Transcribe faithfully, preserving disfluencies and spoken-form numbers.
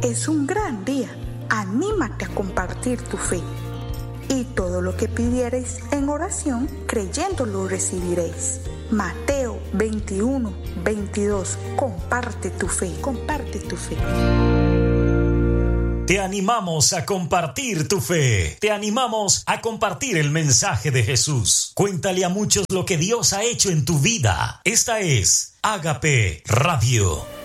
es un gran día. Anímate a compartir tu fe. Y todo lo que pidiereis en oración, creyendo lo recibiréis. Mateo veintiuno, veintidós. Comparte tu fe, comparte tu fe. Te animamos a compartir tu fe. Te animamos a compartir el mensaje de Jesús. Cuéntale a muchos lo que Dios ha hecho en tu vida. Esta es Ágape Radio.